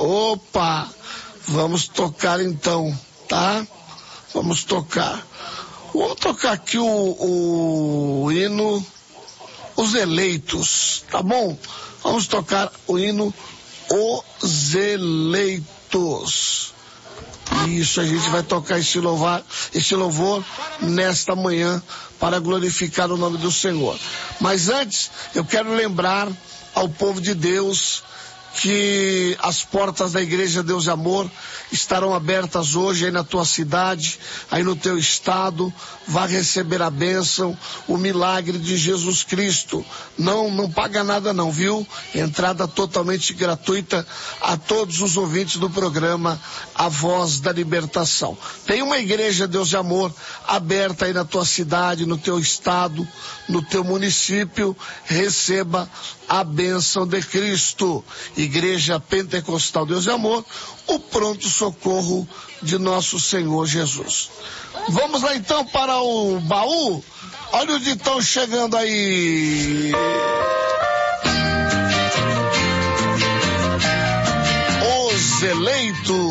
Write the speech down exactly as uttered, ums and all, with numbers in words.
Opa, vamos tocar então, tá? Vamos tocar. Vamos tocar aqui o, o hino Os Eleitos, tá bom? Vamos tocar o hino Os Eleitos. Isso, a gente vai tocar esse louvor, esse louvor nesta manhã para glorificar o nome do Senhor. Mas antes, eu quero lembrar ao povo de Deus que as portas da Igreja Deus e Amor estarão abertas hoje aí na tua cidade, aí no teu estado. Vá receber a bênção, o milagre de Jesus Cristo. Não, não paga nada não, viu? Entrada totalmente gratuita a todos os ouvintes do programa A Voz da Libertação. Tem uma Igreja Deus e Amor aberta aí na tua cidade, no teu estado, no teu município. Receba a bênção de Cristo. Igreja Pentecostal Deus e Amor, o pronto socorro de nosso Senhor Jesus. Vamos lá então para o baú. Olha onde estão chegando aí. Os Eleitos.